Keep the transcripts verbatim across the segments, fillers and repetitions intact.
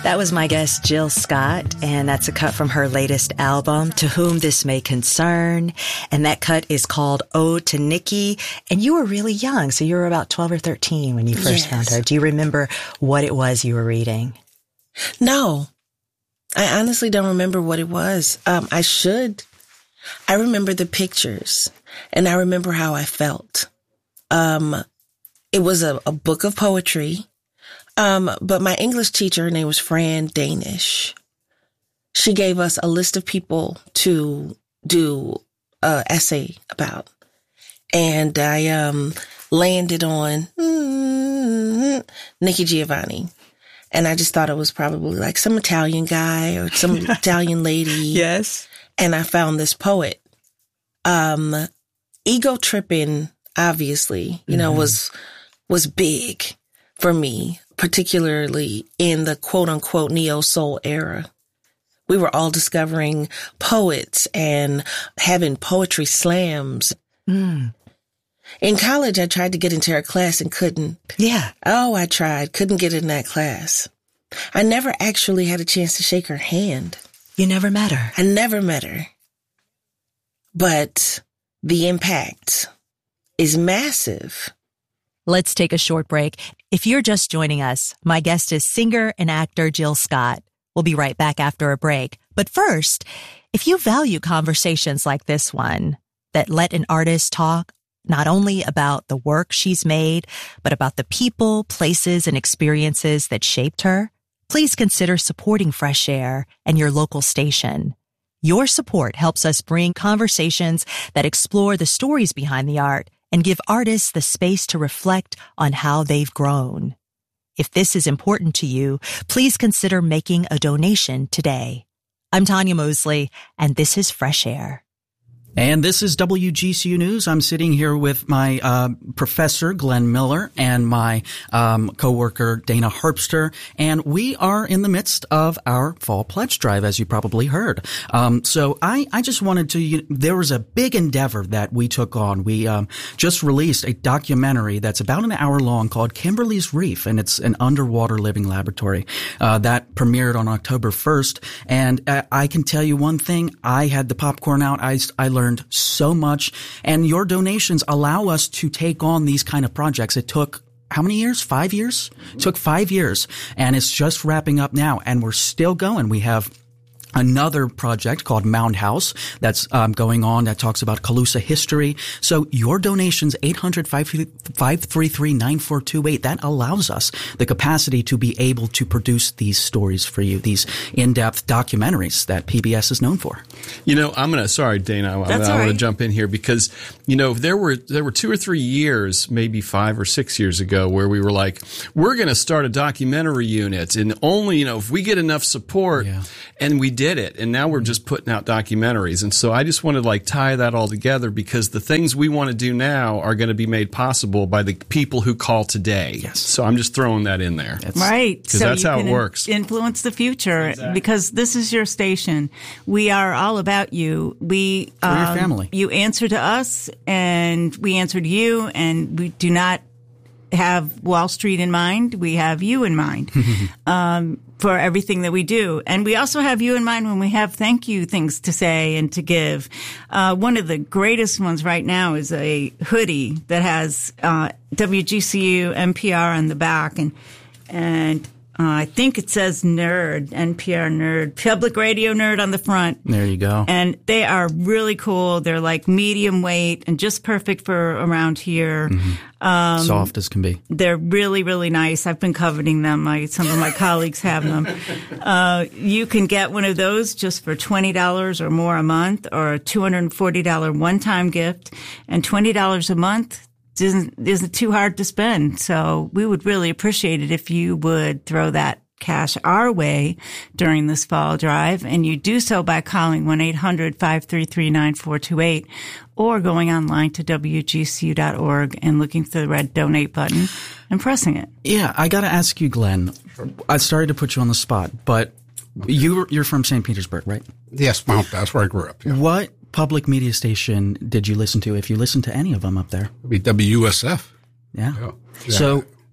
That was my guest, Jill Scott, and that's a cut from her latest album, To Whom This May Concern. And that cut is called Ode to Nikki. And you were really young, so you were about twelve or thirteen when you first yes. found her. Do you remember what it was you were reading? No. I honestly don't remember what it was. Um, I should. I remember the pictures, and I remember how I felt. Um, it was a, a book of poetry. Um, but my English teacher, her name was Fran Danish. She gave us a list of people to do an essay about. And I, um, landed on mm, Nikki Giovanni. And I just thought it was probably like some Italian guy or some Italian lady. Yes. And I found this poet. Um, ego tripping, obviously, you know, mm-hmm. was, was big for me, particularly in the quote unquote neo soul era. We were all discovering poets and having poetry slams. Mm. In college, I tried to get into her class and couldn't. Yeah. Oh, I tried. Couldn't get in that class. I never actually had a chance to shake her hand. You never met her? I never met her. But the impact is massive. Let's take a short break. If you're just joining us, my guest is singer and actor Jill Scott. We'll be right back after a break. But first, if you value conversations like this one that let an artist talk not only about the work she's made, but about the people, places, and experiences that shaped her, please consider supporting Fresh Air and your local station. Your support helps us bring conversations that explore the stories behind the art and give artists the space to reflect on how they've grown. If this is important to you, please consider making a donation today. I'm Tanya Mosley, and this is Fresh Air. And this is W G C U News. I'm sitting here with my uh, professor, Glenn Miller, and my um, coworker, Dana Harpster. And we are in the midst of our Fall Pledge Drive, as you probably heard. Um, so I, I just wanted to, you, there was a big endeavor that we took on. We um, just released a documentary that's about an hour long called Kimberly's Reef, and it's an underwater living laboratory. Uh, that premiered on October first. And uh, I can tell you one thing. I had the popcorn out. I, I learned so much, and your donations allow us to take on these kind of projects. It took how many years? Five years? It took five years, and it's just wrapping up now, and we're still going. We have another project called Mound House that's um, going on that talks about Calusa history. So your donations, eight hundred, five three three, nine four two eight, that allows us the capacity to be able to produce these stories for you, these in-depth documentaries that P B S is known for. You know, I'm going to, sorry, Dana, I, I want to jump in here because, you know, there were, there were two or three years, maybe five or six years ago where we were like, we're going to start a documentary unit and only, you know, if we get enough support, yeah. and we did it. And now we're just putting out documentaries. And so I just want to like tie that all together because the things we want to do now are going to be made possible by the people who call today. Yes. So I'm just throwing that in there. That's, right. Because so that's how it in- works. Influence the future exactly. Because this is your station. We are all about you. We, For um, your family. You answer to us and we answer to you, and we do not have Wall Street in mind. We have you in mind. um, for everything that we do. And we also have you in mind when we have thank you things to say and to give. Uh, one of the greatest ones right now is a hoodie that has, uh, W G C U N P R on the back. And, and, uh, I think it says nerd, N P R nerd, public radio nerd on the front. There you go. And they are really cool. They're like medium weight and just perfect for around here. Mm-hmm. Um, Soft as can be. They're really, really nice. I've been coveting them. My, some of my colleagues have them. Uh, you can get one of those just for twenty dollars or more a month, or a two hundred forty dollars one-time gift, and twenty dollars a month isn't, isn't too hard to spend. So we would really appreciate it if you would throw that cash our way during this fall drive, and you do so by calling one eight hundred, five three three, nine four two eight or going online to W G C U dot org and looking for the red donate button and pressing it. Yeah, I got to ask you, Glenn. I started to put you on the spot, but you, you're from Saint Petersburg, right? Yes, Mount. That's where I grew up. Yeah. What public media station did you listen to, if you listened to any of them up there? It'd be W U S F. Yeah. yeah. yeah. So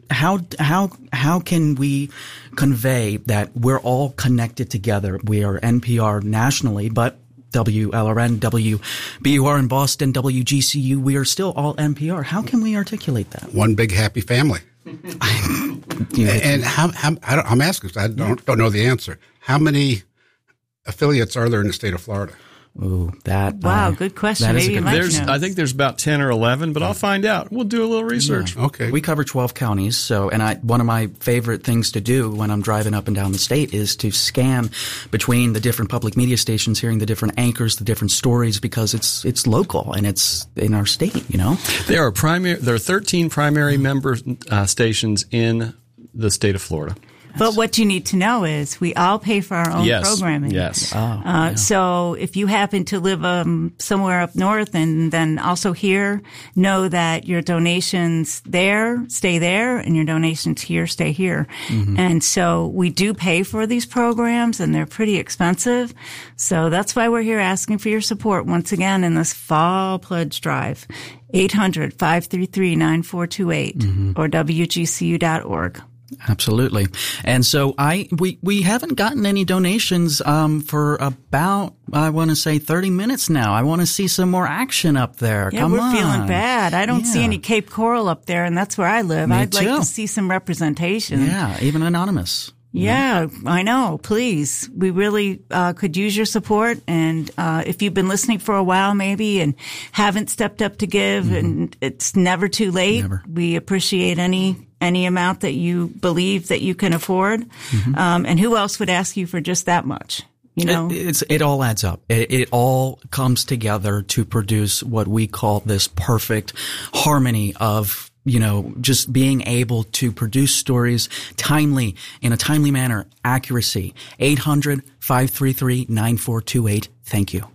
how how how can we convey that we're all connected together? We are N P R nationally, but W L R N, W B U R in Boston, W G C U, we are still all N P R. How can we articulate that? One big happy family. you know, and how, how I don't, I'm asking, I don't, don't know the answer. How many affiliates are there in the state of Florida? Ooh, that wow, uh, good question. Maybe you good, might there's, know. I think there's about ten or eleven, but I'll find out. We'll do a little research. Yeah, okay. We cover twelve counties, so and I one of my favorite things to do when I'm driving up and down the state is to scan between the different public media stations, hearing the different anchors, the different stories, because it's it's local and it's in our state. You know, there are primary. There are thirteen primary member uh, stations in the state of Florida. But what you need to know is we all pay for our own yes. programming. Yes. Oh, uh, yeah. So if you happen to live um, somewhere up north and then also here, know that your donations there stay there and your donations here stay here. Mm-hmm. And so we do pay for these programs and they're pretty expensive. So that's why we're here asking for your support once again in this fall pledge drive. eight hundred, five three three, nine four two eight mm-hmm. or W G C U dot org. Absolutely. And so I, we, we haven't gotten any donations, um, for about, I want to say thirty minutes now. I want to see some more action up there. Yeah, Come we're on. feeling bad. I don't Yeah. see any Cape Coral up there, and that's where I live. Me I'd like too. to see some representation. Yeah, even anonymous. Yeah, I know. Please. We really uh, could use your support. And uh, if you've been listening for a while maybe and haven't stepped up to give, mm-hmm. and it's never too late, Never. we appreciate any any amount that you believe that you can afford. Mm-hmm. Um, and who else would ask you for just that much? You know, it, it's, it all adds up. It, it all comes together to produce what we call this perfect harmony of, you know, just being able to produce stories timely, in a timely manner, accuracy. eight hundred, five three three, nine four two eight. Thank you.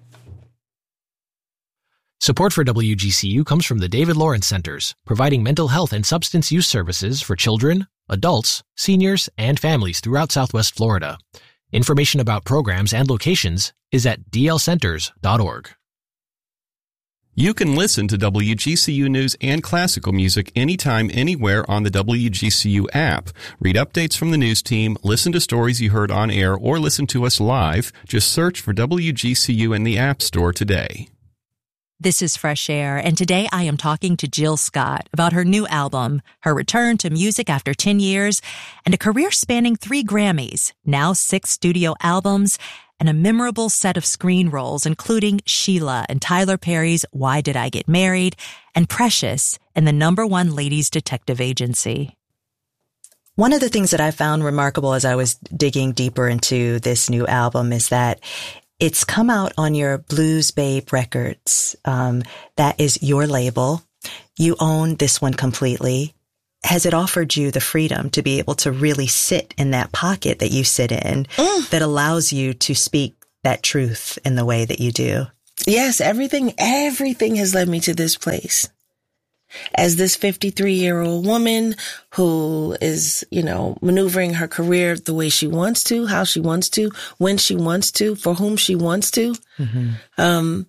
Support for W G C U comes from the David Lawrence Centers, providing mental health and substance use services for children, adults, seniors, and families throughout Southwest Florida. Information about programs and locations is at d l centers dot org. You can listen to W G C U News and classical music anytime, anywhere on the W G C U app. Read updates from the news team, listen to stories you heard on air, or listen to us live. Just search for W G C U in the App Store today. This is Fresh Air, and today I am talking to Jill Scott about her new album, her return to music after ten years, and a career spanning three Grammys, now six studio albums, and a memorable set of screen roles, including Sheila in Tyler Perry's Why Did I Get Married, and Precious in the number one ladies detective agency. One of the things that I found remarkable as I was digging deeper into this new album is that it's come out on your Blues Babe Records. Um, that is your label. You own this one completely. Has it offered you the freedom to be able to really sit in that pocket that you sit in mm. that allows you to speak that truth in the way that you do? Yes, everything, everything has led me to this place. As this fifty-three-year-old woman who is, you know, maneuvering her career the way she wants to, how she wants to, when she wants to, for whom she wants to. Mm-hmm. Um,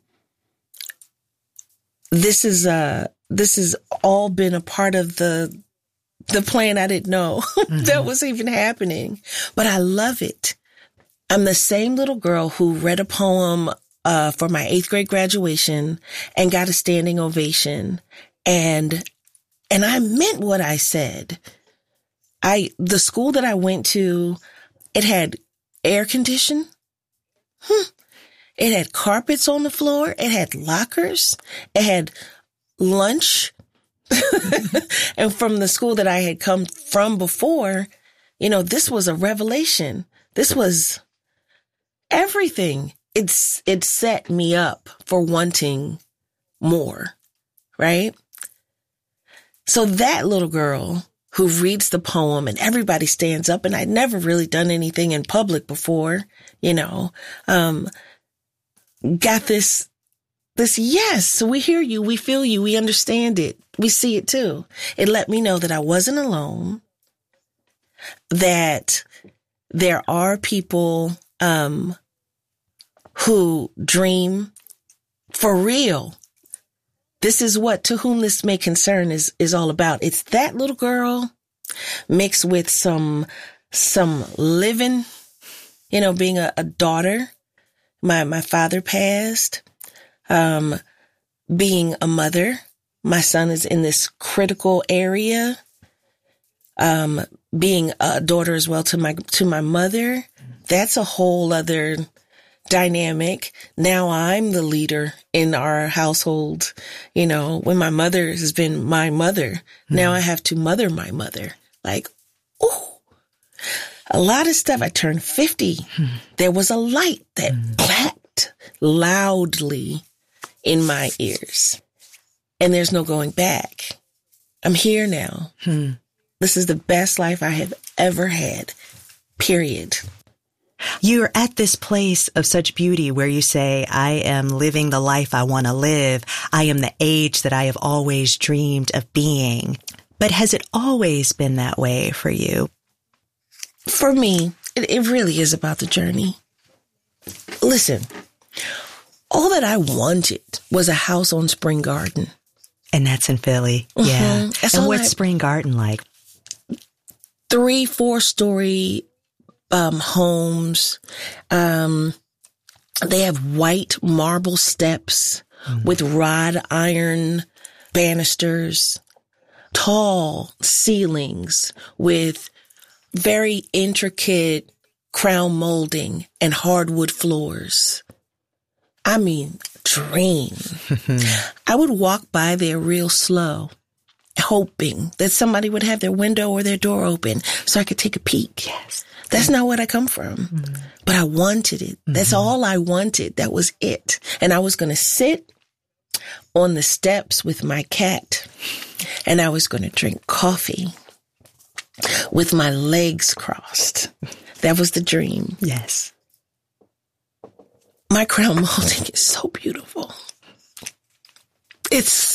this is, uh, this has all been a part of the, the plan I didn't know mm-hmm. that was even happening, but I love it. I'm the same little girl who read a poem, uh, for my eighth grade graduation and got a standing ovation. And, and I meant what I said. I, the school that I went to, it had air condition. Hmm. It had carpets on the floor. It had lockers. It had lunch. And from the school that I had come from before, you know, this was a revelation. This was everything. It's, it set me up for wanting more, right? So that little girl who reads the poem and everybody stands up, and I'd never really done anything in public before, you know, um, got this, this, yes, we hear you, we feel you, we understand it, we see it too. It let me know that I wasn't alone, that there are people, um, who dream for real. This is what To Whom This May Concern is, is all about. It's that little girl mixed with some, some living, you know, being a, a daughter. My, my father passed, um, being a mother. My son is in this critical area, um, being a daughter as well to my, to my mother. That's a whole other dynamic. Now I'm the leader in our household. You know, when my mother has been my mother, mm-hmm. now I have to mother my mother. Like, ooh, a lot of stuff. I turned fifty. Mm-hmm. There was a light that mm-hmm. clapped loudly in my ears, and there's no going back. I'm here now. Mm-hmm. This is the best life I have ever had, period. You're at this place of such beauty where you say, I am living the life I want to live. I am the age that I have always dreamed of being. But has it always been that way for you? For me, it, it really is about the journey. Listen, all that I wanted was a house on Spring Garden. And that's in Philly. Mm-hmm. Yeah. That's and what's I, Spring Garden like? Three, four story Um, homes. Um, they have white marble steps mm-hmm. with wrought iron banisters, tall ceilings with very intricate crown molding and hardwood floors. I mean, dream. I would walk by there real slow, hoping that somebody would have their window or their door open so I could take a peek. Yes. That's not what I come from, mm-hmm. but I wanted it. Mm-hmm. That's all I wanted. That was it. And I was going to sit on the steps with my cat, and I was going to drink coffee with my legs crossed. That was the dream. Yes. My crown molding is so beautiful. It's...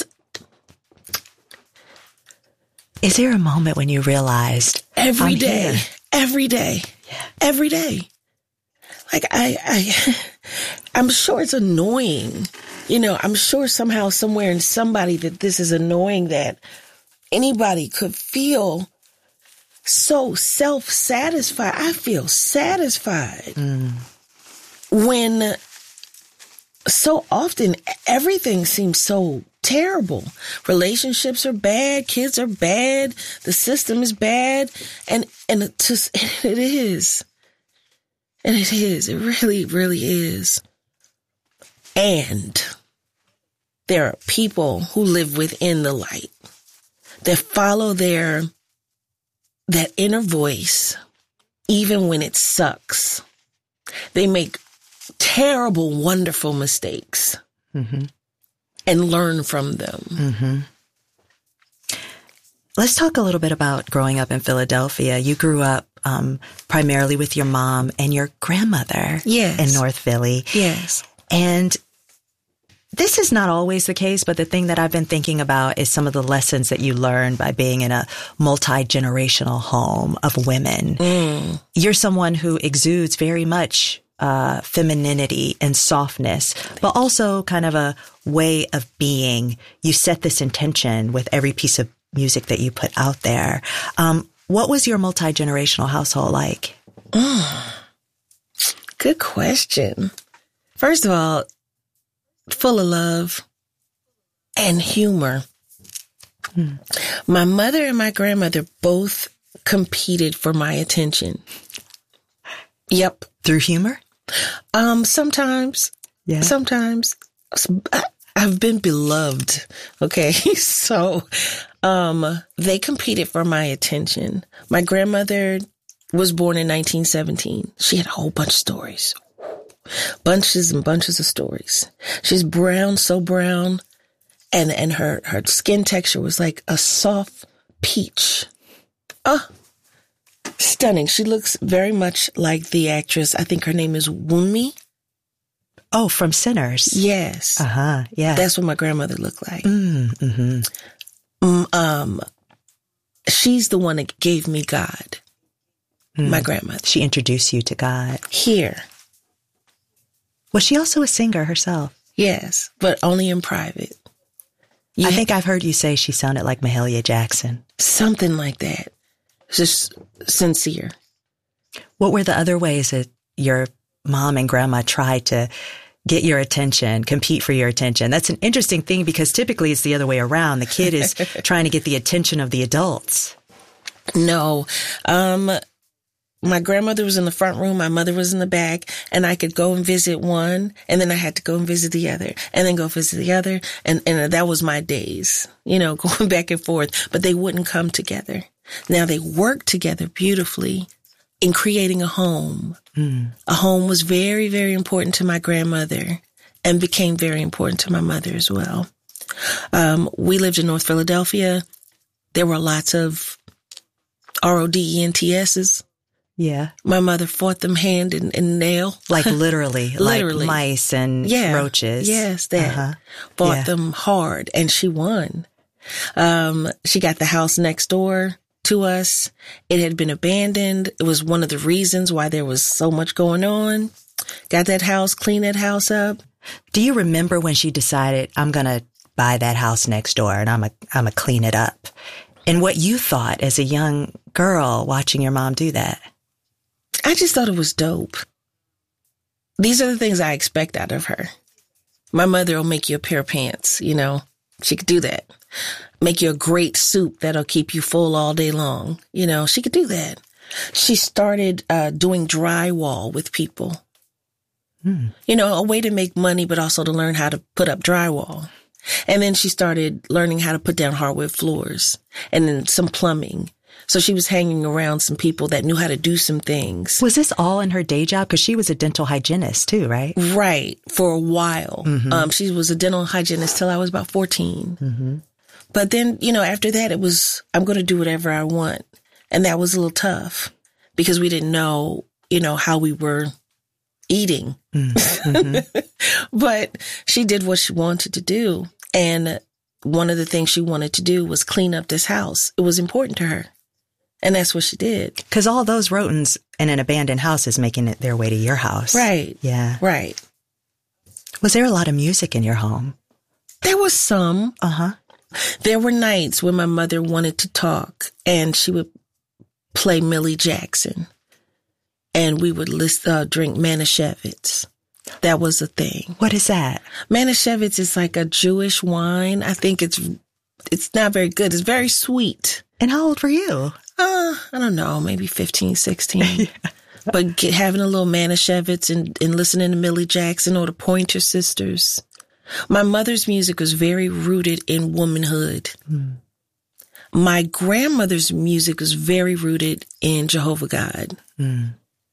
Is there a moment when you realized every I'm day, here. every day, yeah. every day? Like I, I, I'm sure it's annoying. You know, I'm sure somehow, somewhere in somebody that this is annoying that anybody could feel so self-satisfied. I feel satisfied mm. when so often everything seems so terrible. Relationships are bad. Kids are bad. The system is bad. And, and it just, it is. And it is. It really, really is. And there are people who live within the light that follow their, that inner voice, even when it sucks. They make terrible, wonderful mistakes. Mm-hmm. And learn from them. Mm-hmm. Let's talk a little bit about growing up in Philadelphia. You grew up um, primarily with your mom and your grandmother yes. in North Philly. Yes. And this is not always the case, but the thing that I've been thinking about is some of the lessons that you learned by being in a multi-generational home of women. Mm. You're someone who exudes very much Uh, femininity and softness, but also kind of a way of being. You set this intention with every piece of music that you put out there. Um, what was your multi-generational household like? Mm, good question. First of all, full of love and humor. Hmm. My mother and my grandmother both competed for my attention. Yep. Through humor? Um, sometimes, yeah. sometimes I've been beloved. Okay. So, um, they competed for my attention. My grandmother was born in nineteen seventeen. She had a whole bunch of stories, bunches and bunches of stories. She's brown, so brown. And, and her, her skin texture was like a soft peach. Oh, stunning. She looks very much like the actress. I think her name is Wunmi. Oh, from Sinners. Yes. Uh-huh. Yeah. That's what my grandmother looked like. Mm, mm-hmm. Um, um, she's the one that gave me God. Mm. My grandmother. She introduced you to God. Here. Was she also a singer herself? Yes, but only in private. You I think I've heard you say she sounded like Mahalia Jackson. Something like that. just sincere. What were the other ways that your mom and grandma tried to get your attention, compete for your attention? That's an interesting thing because typically it's the other way around. The kid is trying to get the attention of the adults. No. Um, my grandmother was in the front room. My mother was in the back, and I could go and visit one, and then I had to go and visit the other, and then go visit the other. And, and that was my days, you know, going back and forth, but they wouldn't come together. Now they worked together beautifully in creating a home. Mm. A home was very, very important to my grandmother and became very important to my mother as well. Um, we lived in North Philadelphia. There were lots of R O D E N T S's. Yeah. My mother fought them hand and, and nail. Like literally, literally. Like mice and yeah. roaches. Yes, that. Uh-huh. Fought yeah. them hard, and she won. Um, she got the house next door to us. It had been abandoned. It was one of the reasons why there was so much going on. Got that house, cleaned that house up. Do you remember when she decided, I'm going to buy that house next door and I'm a, I'm going to clean it up? And what you thought as a young girl watching your mom do that? I just thought it was dope. These are the things I expect out of her. My mother will make you a pair of pants, you know. She could do that. Make you a great soup that'll keep you full all day long. You know, she could do that. She started uh, doing drywall with people. Hmm. You know, a way to make money, but also to learn how to put up drywall. And then she started learning how to put down hardwood floors and then some plumbing. So she was hanging around some people that knew how to do some things. Was this all in her day job? Because she was a dental hygienist too, right? Right. For a while. Mm-hmm. Um, she was a dental hygienist till I was about fourteen. Mm-hmm. But then, you know, after that, it was, I'm going to do whatever I want. And that was a little tough because we didn't know, you know, how we were eating. Mm-hmm. But she did what she wanted to do. And one of the things she wanted to do was clean up this house. It was important to her. And that's what she did. Because all those rodents in an abandoned house is making it their way to your house. Right. Yeah. Right. Was there a lot of music in your home? There was some. Uh-huh. There were nights when my mother wanted to talk and she would play Millie Jackson and we would list, uh, drink Manischewitz. That was a thing. What is that? Manischewitz is like a Jewish wine. I think it's, it's not very good. It's very sweet. And how old were you? Uh, I don't know, maybe fifteen, sixteen. Yeah. But get, having a little Manischewitz and, and listening to Millie Jackson or the Pointer Sisters. My mother's music was very rooted in womanhood. Mm. My grandmother's music was very rooted in Jehovah God. Mm.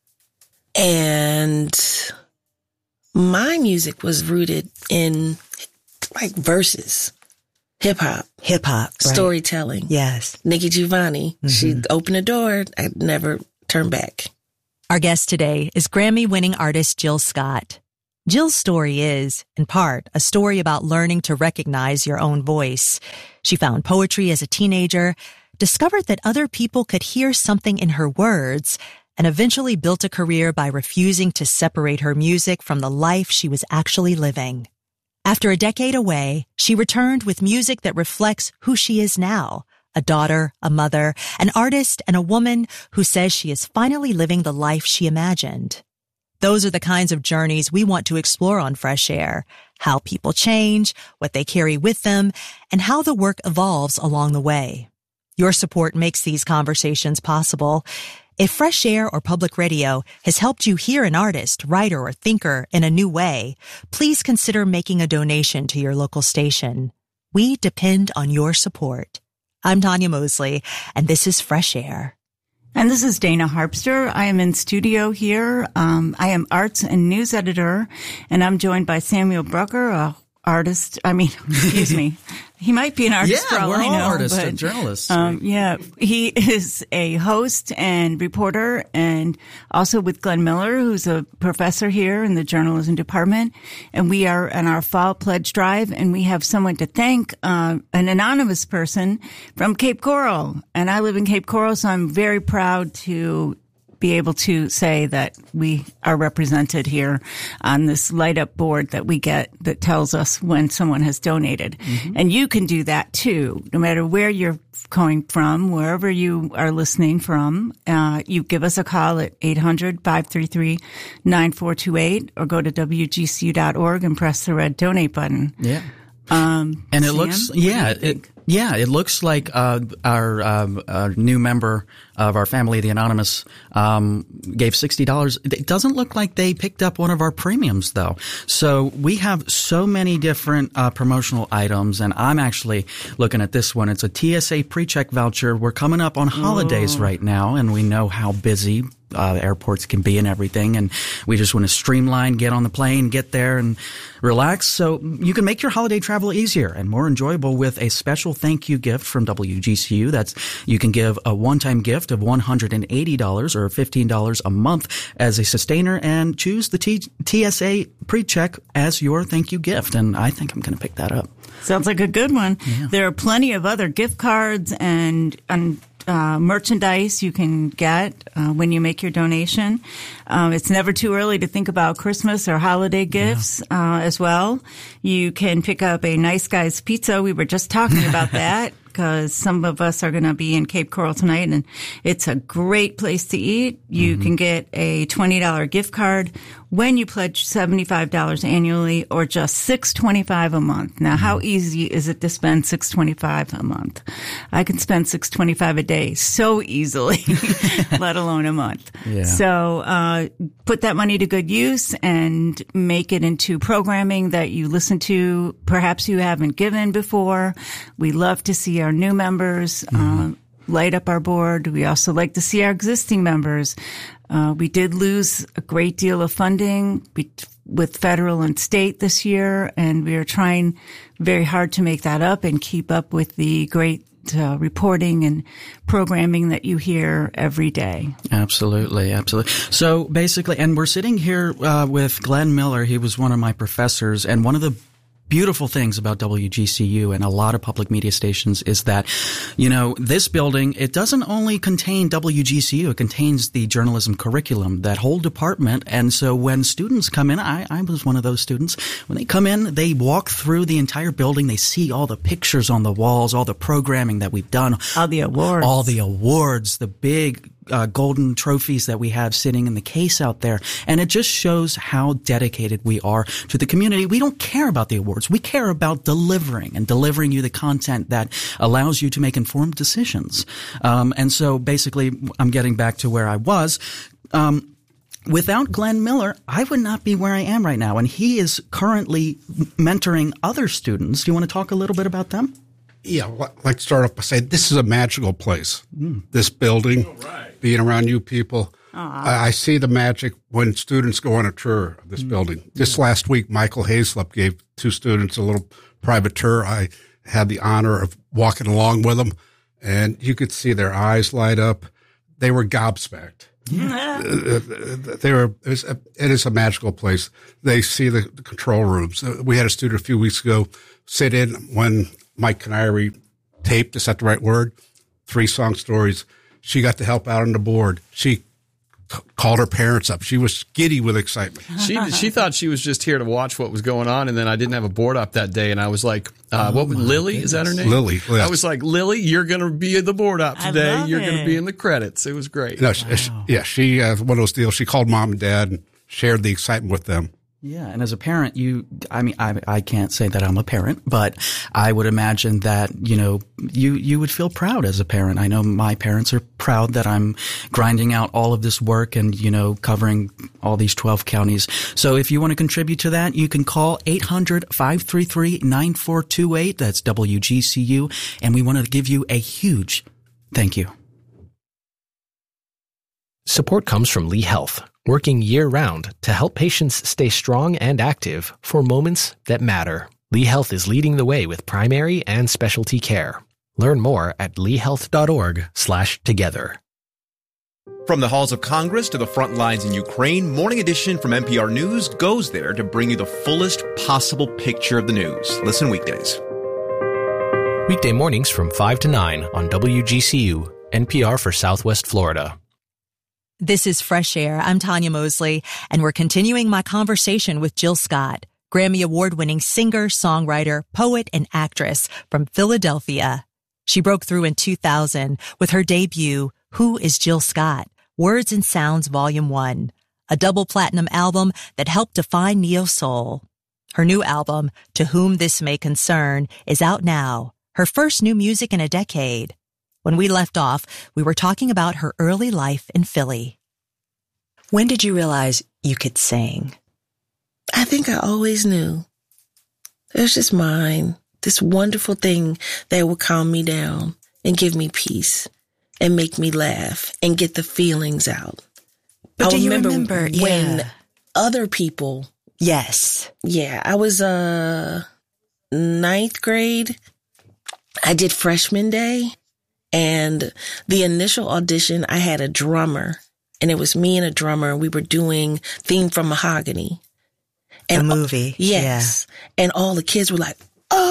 And my music was rooted in like verses, hip hop, hip hop, right. Storytelling. Yes. Nikki Giovanni, mm-hmm. She'd open the door. I'd never turn back. Our guest today is Grammy-winning artist Jill Scott. Jill's story is, in part, a story about learning to recognize your own voice. She found poetry as a teenager, discovered that other people could hear something in her words, and eventually built a career by refusing to separate her music from the life she was actually living. After a decade away, she returned with music that reflects who she is now, a daughter, a mother, an artist, and a woman who says she is finally living the life she imagined. Those are the kinds of journeys we want to explore on Fresh Air, how people change, what they carry with them, and how the work evolves along the way. Your support makes these conversations possible. If Fresh Air or Public Radio has helped you hear an artist, writer, or thinker in a new way, please consider making a donation to your local station. We depend on your support. I'm Tanya Mosley, and this is Fresh Air. And this is Dana Harpster. I am in studio here. Um, I am arts and news editor, and I'm joined by Samuel Brucker, a artist. I mean, excuse me. He might be an artist yeah, for all we're I all know. artists but, and journalists. Um, yeah, he is a host and reporter, and also with Glenn Miller, who's a professor here in the journalism department. And we are on our fall pledge drive, and we have someone to thank, uh, an anonymous person from Cape Coral. And I live in Cape Coral, so I'm very proud to be able to say that we are represented here on this light up board that we get that tells us when someone has donated. Mm-hmm. And you can do that too, no matter where you're calling from, wherever you are listening from, uh, you give us a call at eight hundred, five three three, nine four two eight or go to W G C U dot org and press the red donate button. Yeah. Um, and it Sam, looks, yeah, it, yeah, it looks like, uh, our, um, our new member of our family, the Anonymous, um, gave sixty dollars. It doesn't look like they picked up one of our premiums though. So we have so many different, uh, promotional items, and I'm actually looking at this one. It's a T S A pre-check voucher. We're coming up on holidays oh. right now, and we know how busy Uh, airports can be and everything, and we just want to streamline, get on the plane, get there, and relax. So you can make your holiday travel easier and more enjoyable with a special thank you gift from W G C U. That's you can give a one-time gift of one hundred eighty dollars or fifteen dollars a month as a sustainer, and choose the T- TSA pre-check as your thank you gift. And I think I'm going to pick that up. Sounds like a good one. Yeah. There are plenty of other gift cards and and. Uh, merchandise you can get uh, when you make your donation. Um, it's never too early to think about Christmas or holiday gifts yeah. uh, as well. You can pick up a Nice Guys pizza. We were just talking about that because some of us are going to be in Cape Coral tonight, and it's a great place to eat. You mm-hmm. can get a twenty dollars gift card when you pledge seventy-five dollars annually, or just six dollars and twenty-five cents a month. Now, how easy is it to spend six dollars and twenty-five cents a month? I can spend six dollars and twenty-five cents a day so easily, let alone a month. Yeah. So uh put that money to good use and make it into programming that you listen to, perhaps you haven't given before. We love to see our new members mm-hmm. uh, light up our board. We also like to see our existing members. Uh, we did lose a great deal of funding be- with federal and state this year, and we are trying very hard to make that up and keep up with the great uh, reporting and programming that you hear every day. Absolutely, absolutely. So basically, and we're sitting here uh, with Glenn Miller. He was one of my professors, and one of the beautiful things about W G C U and a lot of public media stations is that, you know, this building, it doesn't only contain W G C U, it contains the journalism curriculum, that whole department. And so when students come in, I, I was one of those students, when they come in, they walk through the entire building, they see all the pictures on the walls, all the programming that we've done. All the awards. All the awards, the big Uh, golden trophies that we have sitting in the case out there. And it just shows how dedicated we are to the community. We don't care about the awards. We care about delivering and delivering you the content that allows you to make informed decisions. Um, and so basically, I'm getting back to where I was. Um, Without Glenn Miller, I would not be where I am right now. And he is currently mentoring other students. Do you want to talk a little bit about them? Yeah, I'd like to start off by saying this is a magical place. Mm. This building, oh, right. being around you people. I, I see the magic when students go on a tour of this mm. building. This yeah. last week, Michael Hazlep gave two students a little private tour. I had the honor of walking along with them, and you could see their eyes light up. They were gobsmacked. Yeah. Uh, they were. It, was a, it is a magical place. They see the, the control rooms. Uh, we had a student a few weeks ago sit in when Mike Canary taped, is that the right word? Three song stories. She got to help out on the board. She t- called her parents up. She was giddy with excitement. She she thought she was just here to watch what was going on, and then I didn't have a board up that day, and I was like, uh, oh, what was Lily? Goodness. Is that her name? Lily. Yes. I was like, Lily, you're going to be the board up today. I love you're it. going to be in the credits. It was great. No, wow. she, yeah, she, uh, one of those deals, she called mom and dad and shared the excitement with them. Yeah, and as a parent, you, I mean, I, I can't say that I'm a parent, but I would imagine that, you know, you, you would feel proud as a parent. I know my parents are proud that I'm grinding out all of this work and, you know, covering all these twelve counties. So if you want to contribute to that, you can call eight hundred, five three three, nine four two eight. That's W G C U. And we want to give you a huge thank you. Support comes from Lee Health, working year-round to help patients stay strong and active for moments that matter. Lee Health is leading the way with primary and specialty care. Learn more at lee health dot org slash together. From the halls of Congress to the front lines in Ukraine, Morning Edition from N P R News goes there to bring you the fullest possible picture of the news. Listen weekdays. Weekday mornings from five to nine on W G C U, N P R for Southwest Florida. This is Fresh Air. I'm Tanya Mosley, and we're continuing my conversation with Jill Scott, Grammy Award-winning singer, songwriter, poet, and actress from Philadelphia. She broke through in two thousand with her debut, Who is Jill Scott? Words and Sounds Volume one, a double platinum album that helped define neo-soul. Her new album, To Whom This May Concern, is out now, her first new music in a decade. When we left off, we were talking about her early life in Philly. When did you realize you could sing? I think I always knew. It was just mine, this wonderful thing that would calm me down and give me peace and make me laugh and get the feelings out. But I do you remember, remember when yeah. other people... Yes. Yeah, I was uh ninth grade. I did freshman day, and the initial audition, I had a drummer, and it was me and a drummer. We were doing Theme from Mahogany. And a movie. Yes. Yeah. And all the kids were like,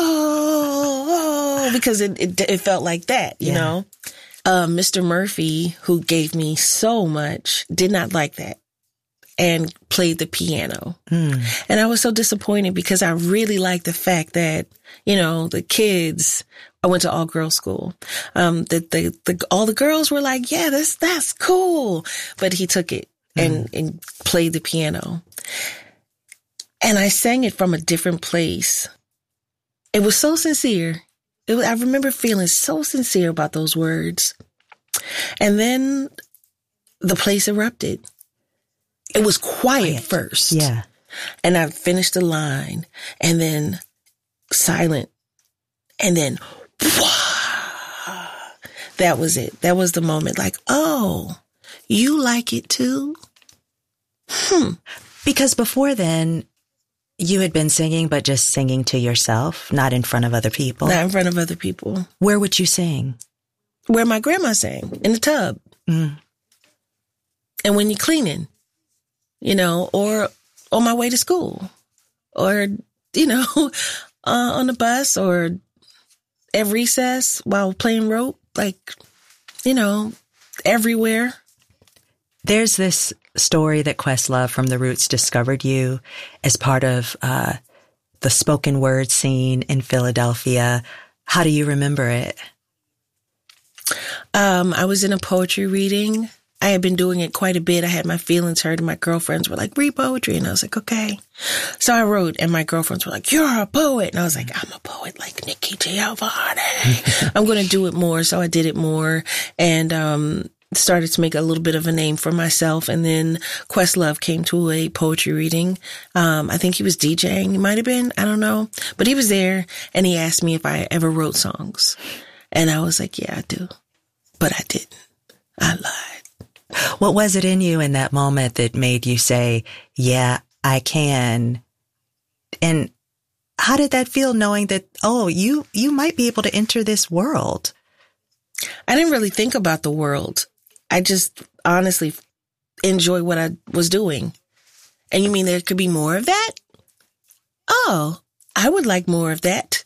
oh, oh because it, it, it felt like that, you yeah. know? Uh, Mister Murphy, who gave me so much, did not like that and played the piano. Mm. And I was so disappointed because I really liked the fact that, you know, the kids, I went to all girls school. Um, the, the, the, all the girls were like, yeah, that's, that's cool. But he took it and, mm. and played the piano. And I sang it from a different place. It was so sincere. It was, I remember feeling so sincere about those words. And then the place erupted. It was quiet, quiet. first. Yeah. And I finished the line and then silent. And then, wah, that was it. That was the moment like, oh, you like it too? Hmm. Because before then, you had been singing, but just singing to yourself, not in front of other people. Not in front of other people. Where would you sing? Where my grandma sang, in the tub. Mm. And when you're cleaning, you know, or on my way to school, or, you know, uh, on the bus, or at recess while playing rope, like, you know, everywhere. There's this story that Questlove from The Roots discovered you as part of uh, the spoken word scene in Philadelphia. How do you remember it? Um, I was in a poetry reading. I had been doing it quite a bit. I had my feelings hurt, and my girlfriends were like, read poetry. And I was like, okay. So I wrote, and my girlfriends were like, you're a poet. And I was like, I'm a poet like Nikki Giovanni. I'm going to do it more. So I did it more. And, um, started to make a little bit of a name for myself. And then Questlove came to a poetry reading. Um, I think he was DJing. He might have been. I don't know. But he was there, and he asked me if I ever wrote songs. And I was like, yeah, I do. But I didn't. I lied. What was it in you in that moment that made you say, yeah, I can? And how did that feel, knowing that, oh, you, you might be able to enter this world? I didn't really think about the world. I just honestly enjoy what I was doing. And you mean there could be more of that? Oh, I would like more of that.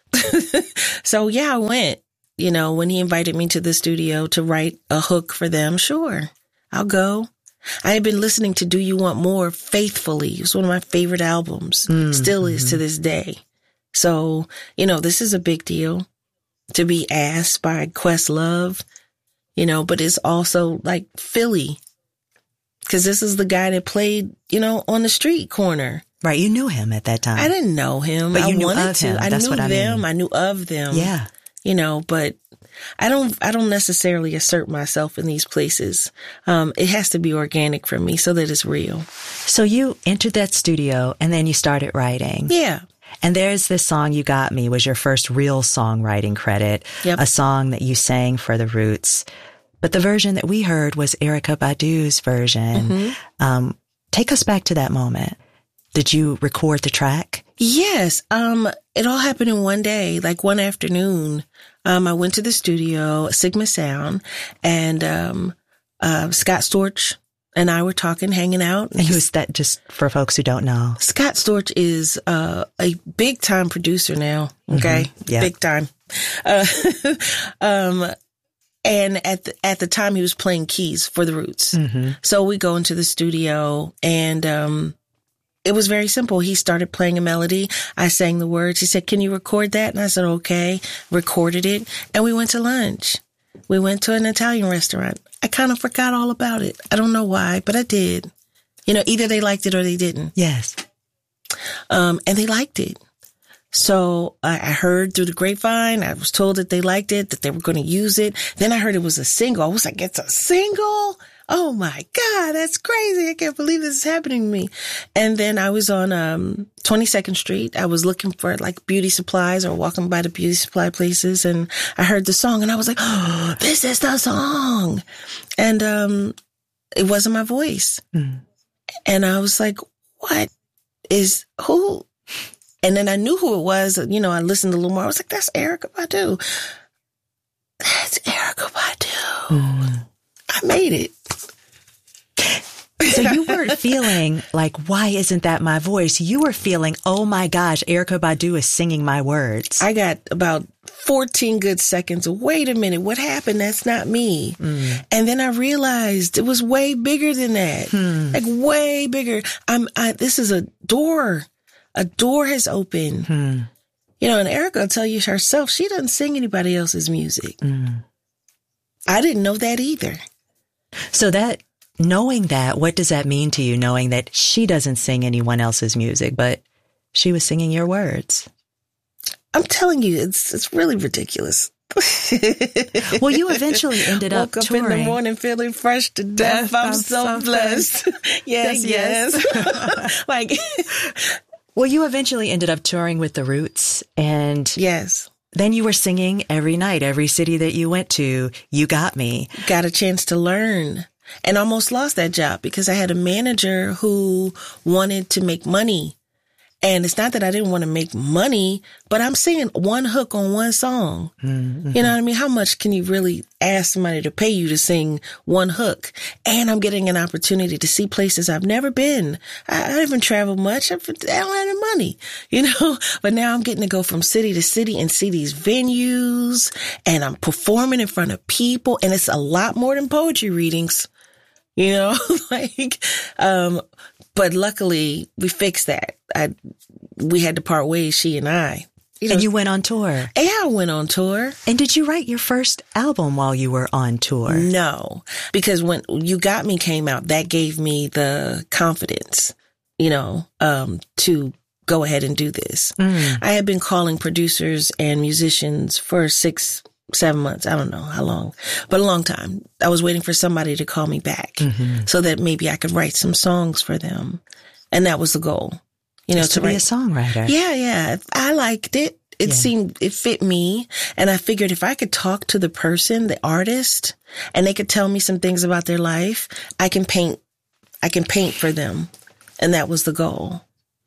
So yeah, I went. You know, when he invited me to the studio to write a hook for them, sure, I'll go. I had been listening to Do You Want More faithfully. It was one of my favorite albums. Mm-hmm. Still is to this day. So, you know, this is a big deal to be asked by Questlove, you know, but it's also like Philly, because this is the guy that played, you know, on the street corner. Right. You knew him at that time. I didn't know him. But you I knew wanted of to. him. I That's knew what I them. mean. I knew of them. Yeah. You know, but I don't, I don't necessarily assert myself in these places. Um, it has to be organic for me so that it's real. So you entered that studio and then you started writing. Yeah. And there's this song, You Got Me, was your first real songwriting credit. Yep. A song that you sang for The Roots. But the version that we heard was Erykah Badu's version. Mm-hmm. Um, take us back to that moment. Did you record the track? Yes. Um, it all happened in one day, like one afternoon. Um, I went to the studio, Sigma Sound, and, um, uh, Scott Storch and I were talking, hanging out. And who's that, just for folks who don't know? Scott Storch is, uh, a big time producer now. Okay. Mm-hmm. Yeah. Big time. Uh, um, and at the, at the time he was playing keys for The Roots. Mm-hmm. So we go into the studio and, um, it was very simple. He started playing a melody. I sang the words. He said, can you record that? And I said, okay. Recorded it. And we went to lunch. We went to an Italian restaurant. I kind of forgot all about it. I don't know why, but I did. You know, either they liked it or they didn't. Yes. Um, and they liked it. So I, I heard through the grapevine, I was told that they liked it, that they were going to use it. Then I heard it was a single. I was like, it's a single? Oh my God, that's crazy. I can't believe this is happening to me. And then I was on um twenty-second Street. I was looking for like beauty supplies or walking by the beauty supply places. And I heard the song and I was like, oh, this is the song. And um it wasn't my voice. Mm. And I was like, what is who? And then I knew who it was. You know, I listened a little more. I was like, that's Erykah Badu. That's Erykah Badu. Mm. I made it. So you weren't feeling like, why isn't that my voice? You were feeling, oh my gosh, Erykah Badu is singing my words. I got about fourteen good seconds. Wait a minute. What happened? That's not me. Mm. And then I realized it was way bigger than that. Hmm. Like way bigger. I'm, I, this is a door. A door has opened. Hmm. You know, and Erykah will tell you herself, she doesn't sing anybody else's music. Mm. I didn't know that either. So that, knowing that, what does that mean to you, knowing that she doesn't sing anyone else's music, but she was singing your words? I'm telling you, it's it's really ridiculous. Well, you eventually ended up Woke up touring. in the morning feeling fresh to death. I'm, I'm so, so blessed. yes, yes. yes. Like, well, you eventually ended up touring with The Roots, and yes. Then you were singing every night, every city that you went to. You got me. Got a chance to learn, and almost lost that job because I had a manager who wanted to make money. And it's not that I didn't want to make money, but I'm singing one hook on one song. Mm-hmm. You know what I mean? How much can you really ask somebody to pay you to sing one hook? And I'm getting an opportunity to see places I've never been. I, I haven't traveled much. I've, I don't have the money, you know, but now I'm getting to go from city to city and see these venues, and I'm performing in front of people. And it's a lot more than poetry readings, you know, like, um, but luckily we fixed that. I, we had to part ways, she and I. You know, and you went on tour. Yeah, I went on tour. And did you write your first album while you were on tour? No, because when You Got Me came out, that gave me the confidence, you know, um, to go ahead and do this. Mm. I had been calling producers and musicians for six, seven months. I don't know how long, but a long time. I was waiting for somebody to call me back mm-hmm. so that maybe I could write some songs for them. And that was the goal. You know, to, to be write. a songwriter. Yeah, yeah. I liked it. It yeah. seemed, it fit me. And I figured if I could talk to the person, the artist, and they could tell me some things about their life, I can paint, I can paint for them. And that was the goal.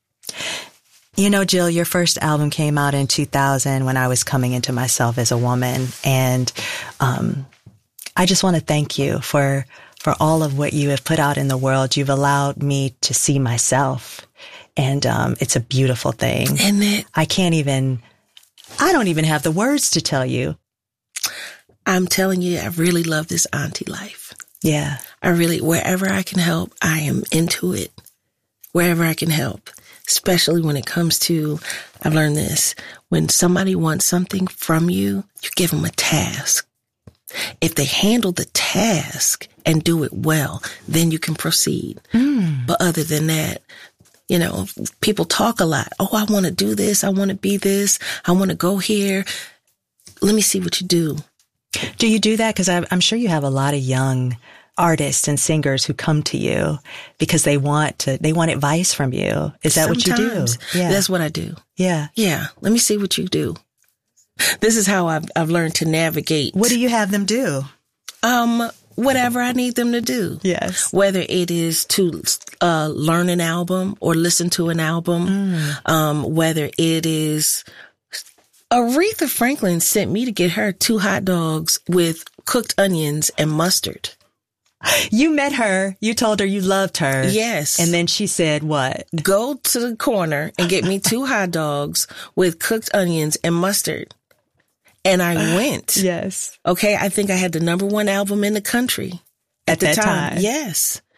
You know, Jill, your first album came out in two thousand when I was coming into myself as a woman. And, um, I just want to thank you for, for all of what you have put out in the world. You've allowed me to see myself. And, um, it's a beautiful thing. Isn't it? I can't even, I don't even have the words to tell you. I'm telling you, I really love this auntie life. Yeah. I really, wherever I can help, I am into it. Wherever I can help, especially when it comes to, I've learned this, when somebody wants something from you, you give them a task. If they handle the task and do it well, then you can proceed. Mm. But other than that, you know, people talk a lot. Oh, I want to do this. I want to be this. I want to go here. Let me see what you do. Do you do that? Because I'm sure you have a lot of young artists and singers who come to you because they want to, they want advice from you. Is that Sometimes, what you do? Yeah. That's what I do. Yeah. Yeah. Let me see what you do. This is how I've, I've learned to navigate. What do you have them do? Um, whatever I need them to do. Yes. Whether it is to uh, learn an album or listen to an album, mm. um, whether it is Aretha Franklin sent me to get her two hot dogs with cooked onions and mustard. You met her. You told her you loved her. Yes. And then she said what? Go to the corner and get me two hot dogs with cooked onions and mustard. And I went. Yes. Okay. I think I had the number one album in the country at, at the that time. time. Yes.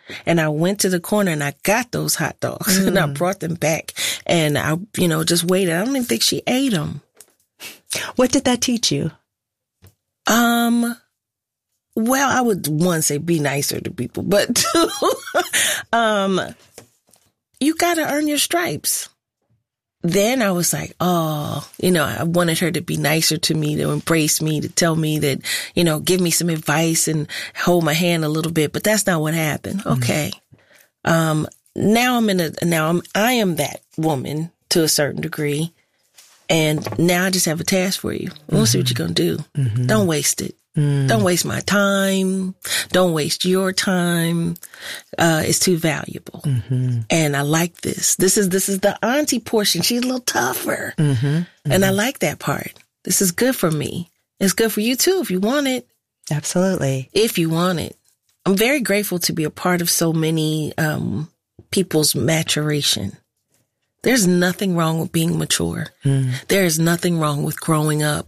And I went to the corner and I got those hot dogs mm. and I brought them back and I, you know, just waited. I don't even think she ate them. What did that teach you? Um, well, I would one say be nicer to people, but two, um, you got to earn your stripes. Then I was like, oh, you know, I wanted her to be nicer to me, to embrace me, to tell me that, you know, give me some advice and hold my hand a little bit. But that's not what happened. Mm-hmm. Okay. Um, now I'm in a, now I'm, I am that woman to a certain degree. And now I just have a task for you. I want to see what you're going to do. Mm-hmm. Don't waste it. Mm. Don't waste my time. Don't waste your time. Uh, it's too valuable. Mm-hmm. And I like this. This is, this is the auntie portion. She's a little tougher. Mm-hmm. Mm-hmm. And I like that part. This is good for me. It's good for you too if you want it. Absolutely. If you want it. I'm very grateful to be a part of so many, um, people's maturation. There's nothing wrong with being mature. Mm. There is nothing wrong with growing up.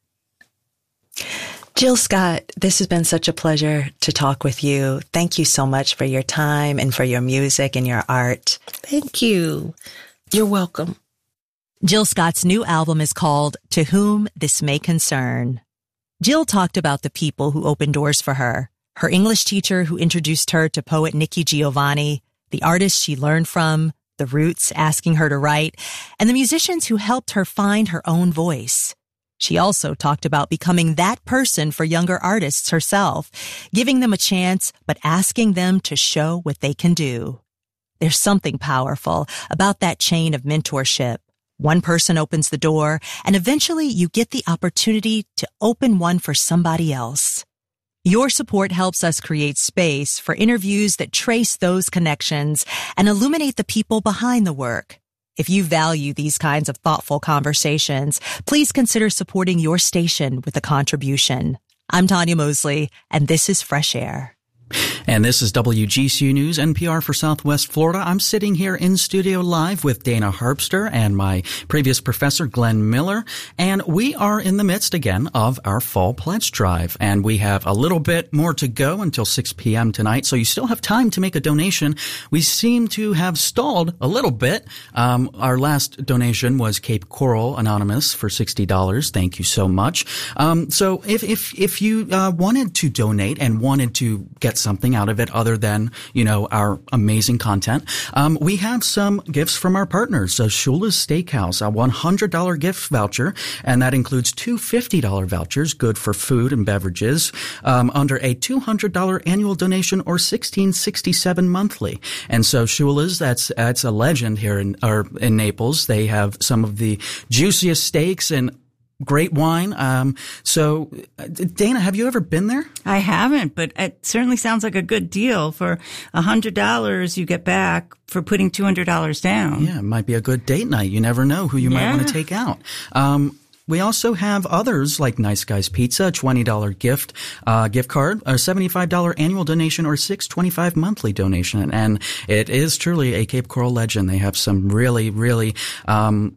Jill Scott, this has been such a pleasure to talk with you. Thank you so much for your time and for your music and your art. Thank you. You're welcome. Jill Scott's new album is called To Whom This May Concern. Jill talked about the people who opened doors for her, her English teacher who introduced her to poet Nikki Giovanni, the artists she learned from, the Roots asking her to write, and the musicians who helped her find her own voice. She also talked about becoming that person for younger artists herself, giving them a chance, but asking them to show what they can do. There's something powerful about that chain of mentorship. One person opens the door, and eventually you get the opportunity to open one for somebody else. Your support helps us create space for interviews that trace those connections and illuminate the people behind the work. If you value these kinds of thoughtful conversations, please consider supporting your station with a contribution. I'm Tanya Mosley, and this is Fresh Air. And this is W G C U News, N P R for Southwest Florida. I'm sitting here in studio live with Dana Harpster and my previous professor, Glenn Miller. And we are in the midst again of our fall pledge drive. And we have a little bit more to go until six p.m. tonight. So you still have time to make a donation. We seem to have stalled a little bit. Um, our last donation was Cape Coral Anonymous for sixty dollars. Thank you so much. Um, so if, if, if you, uh, wanted to donate and wanted to get something out of it other than, you know, our amazing content. Um, we have some gifts from our partners. So Shula's Steakhouse, a one hundred dollars gift voucher, and that includes two fifty dollars vouchers, good for food and beverages, um, under a two hundred dollars annual donation or sixteen sixty-seven monthly. And so Shula's, that's, that's a legend here in, or in Naples. They have some of the juiciest steaks and great wine. Um, so, Dana, have you ever been there? I haven't, but it certainly sounds like a good deal. For one hundred dollars you get back for putting two hundred dollars down. Yeah, it might be a good date night. You never know who you yeah. might want to take out. Um, we also have others like Nice Guys Pizza, twenty dollars gift, uh, gift card, a seventy-five dollars annual donation or six twenty-five monthly donation. And it is truly a Cape Coral legend. They have some really, really, um,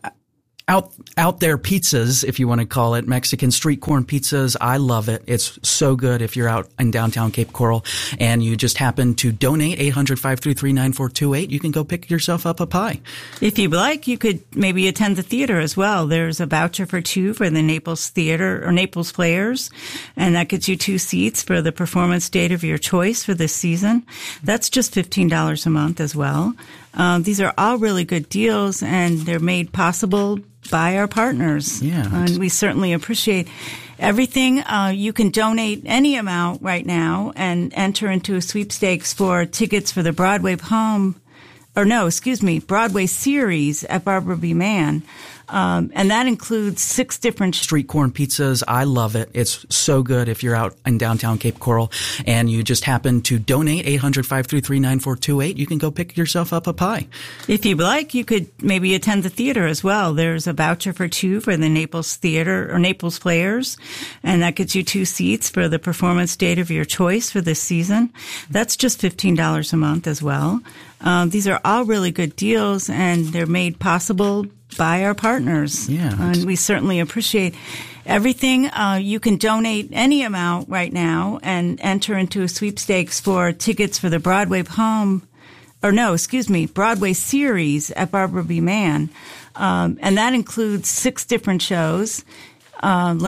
Out, out there pizzas, if you want to call it, Mexican street corn pizzas. I love it. It's so good if you're out in downtown Cape Coral and you just happen to donate eight hundred, five three three, nine four two eight. You can go pick yourself up a pie. If you'd like, you could maybe attend the theater as well. There's a voucher for two for the Naples Theater or Naples Players, and that gets you two seats for the performance date of your choice for this season. That's just fifteen dollars a month as well. Um, these are all really good deals, and they're made possible by our partners. Yeah. And we certainly appreciate everything. Uh, you can donate any amount right now and enter into a sweepstakes for tickets for the Broadway poem, or no, excuse me, Broadway series at Barbara B. Mann. Um, and that includes six different street corn pizzas. I love it. It's so good if you're out in downtown Cape Coral and you just happen to donate eight hundred, five three three, nine four two eight. You can go pick yourself up a pie. If you'd like, you could maybe attend the theater as well. There's a voucher for two for the Naples Theater or Naples Players, and that gets you two seats for the performance date of your choice for this season. That's just fifteen dollars a month as well. Um, these are all really good deals, and they're made possible by our partners. Yeah. And we certainly appreciate everything. Uh, you can donate any amount right now and enter into a sweepstakes for tickets for the Broadway poem, or no, excuse me, Broadway series at Barbara B. Mann. Um, and that includes six different shows. Um,